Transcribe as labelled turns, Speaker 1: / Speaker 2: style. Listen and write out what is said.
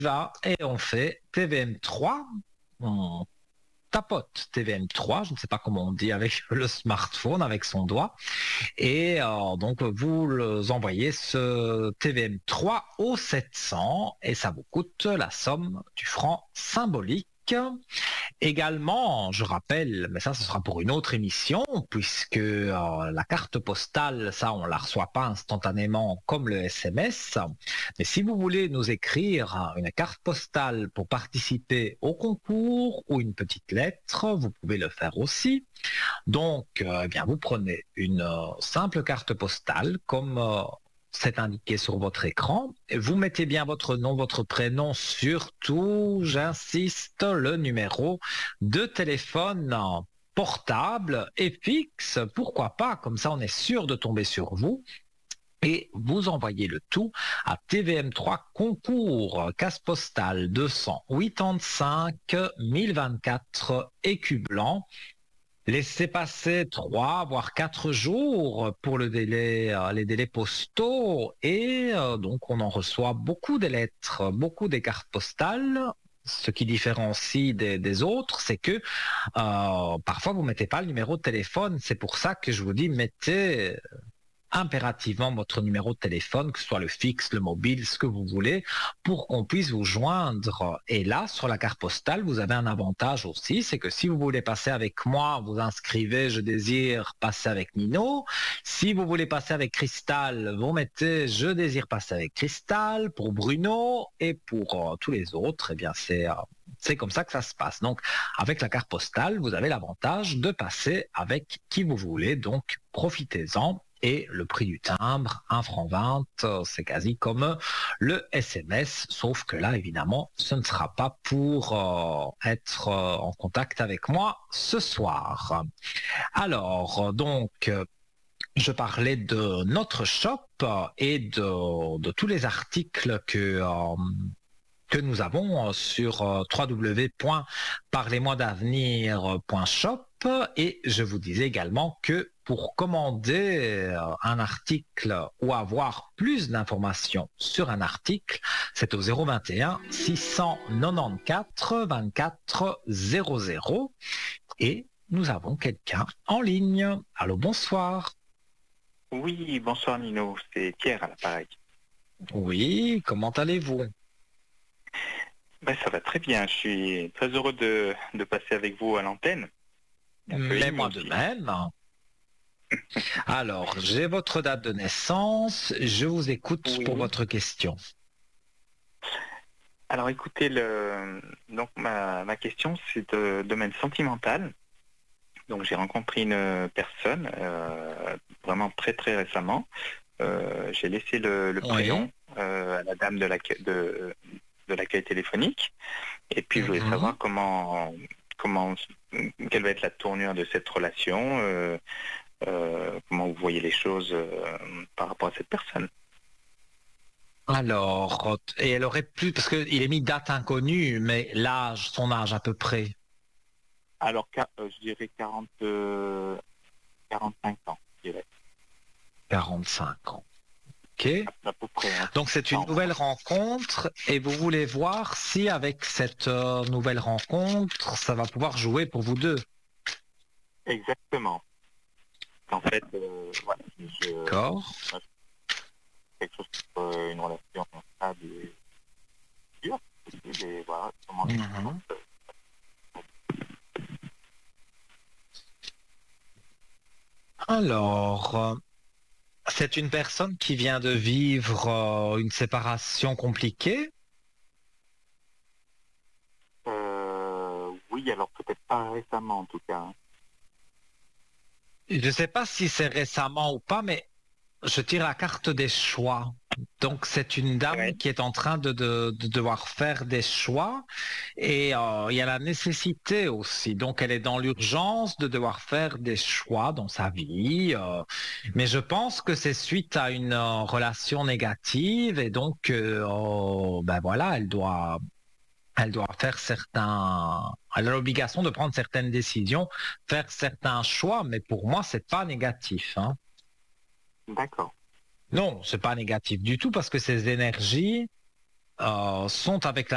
Speaker 1: va et on fait TVM3. On tapote TVM3, je ne sais pas comment on dit avec le smartphone, avec son doigt. Et donc, vous envoyez ce TVM3 au 700 et ça vous coûte la somme du franc symbolique. Également, je rappelle, mais ça, ce sera pour une autre émission, puisque la carte postale, ça, on la reçoit pas instantanément comme le SMS. Mais si vous voulez nous écrire une carte postale pour participer au concours ou une petite lettre, vous pouvez le faire aussi. Donc, eh bien, vous prenez une simple carte postale, comme c'est indiqué sur votre écran. Vous mettez bien votre nom, votre prénom, surtout, j'insiste, le numéro de téléphone portable et fixe, pourquoi pas, comme ça on est sûr de tomber sur vous. Et vous envoyez le tout à TVM3 concours, casse postale 285 1024 écus blancs. Laissez passer 3 voire 4 jours pour le délai, les délais postaux et donc on en reçoit beaucoup des lettres, beaucoup des cartes postales. Ce qui différencie des autres, c'est que parfois vous mettez pas le numéro de téléphone. C'est pour ça que je vous dis mettez impérativement votre numéro de téléphone, que ce soit le fixe, le mobile, ce que vous voulez, pour qu'on puisse vous joindre. Et là, sur la carte postale, vous avez un avantage aussi, c'est que si vous voulez passer avec moi, vous inscrivez « Je désire passer avec Nino ». Si vous voulez passer avec Cristal, vous mettez « Je désire passer avec Cristal ». Pour Bruno et pour tous les autres, eh bien c'est comme ça que ça se passe. Donc, avec la carte postale, vous avez l'avantage de passer avec qui vous voulez. Donc, profitez-en. Et le prix du timbre, 1 franc 20, c'est quasi comme le SMS, sauf que là, évidemment, ce ne sera pas pour être en contact avec moi ce soir. Alors, donc, je parlais de notre shop et de tous les articles que nous avons sur www.parlez-moi-d'avenir.shop et je vous disais également que pour commander un article ou avoir plus d'informations sur un article, c'est au 021 694 24 00 et nous avons quelqu'un en ligne. Allô, bonsoir.
Speaker 2: Oui, bonsoir Nino, c'est Pierre à l'appareil.
Speaker 1: Oui, comment allez-vous?
Speaker 2: Ben, ça va très bien, je suis très heureux de passer avec vous à l'antenne.
Speaker 1: Mais moi de même. Alors, j'ai votre date de naissance, je vous écoute pour votre question.
Speaker 2: Alors écoutez, donc ma question c'est de domaine sentimental. Donc j'ai rencontré une personne vraiment très très récemment. J'ai laissé le prénom à la dame de l'accueil téléphonique. Et puis je voulais savoir quelle va être la tournure de cette relation, comment vous voyez les choses par rapport à cette personne.
Speaker 1: Alors, et elle aurait plus, parce qu'il est mis date inconnue, mais l'âge, son âge à peu près.
Speaker 2: Alors, je dirais 45 ans, je dirais.
Speaker 1: 45 ans. Ok.
Speaker 2: À peu près, hein.
Speaker 1: Donc c'est une nouvelle rencontre et vous voulez voir si avec cette nouvelle rencontre, ça va pouvoir jouer pour vous deux.
Speaker 2: Exactement. En fait, voilà,
Speaker 1: D'accord.
Speaker 2: quelque chose pour une relation stable et dure, et voilà, comment
Speaker 1: Alors, c'est une personne qui vient de vivre une séparation compliquée.
Speaker 2: Oui, alors peut-être pas récemment en tout cas.
Speaker 1: Je ne sais pas si c'est récemment ou pas, mais je tire la carte des choix. Donc c'est une dame qui est en train de devoir faire des choix et il y a la nécessité aussi. Donc elle est dans l'urgence de devoir faire des choix dans sa vie. Mais je pense que c'est suite à une relation négative et donc ben voilà, elle doit faire elle a l'obligation de prendre certaines décisions, faire certains choix. Mais pour moi, c'est pas négatif, hein.
Speaker 2: D'accord.
Speaker 1: Non, c'est pas négatif du tout parce que ces énergies sont avec la